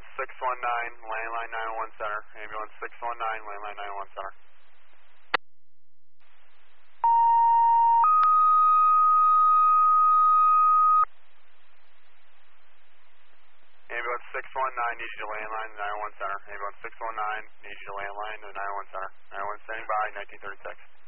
Ambulance 619, landline 911 center. Ambulance 619, landline 911 center. Ambulance 619, needs you to landline the 911 center. Ambulance 619, needs you to landline the 911 center. 911 standing by, 1936.